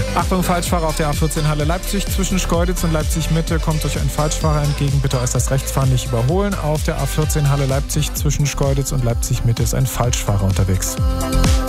Achtung, Falschfahrer auf der A14 Halle Leipzig. Zwischen Schkeuditz und Leipzig Mitte kommt euch ein Falschfahrer entgegen. Bitte äußerst Rechtsfahren nicht überholen. Auf der A14 Halle Leipzig zwischen Schkeuditz und Leipzig Mitte ist ein Falschfahrer unterwegs.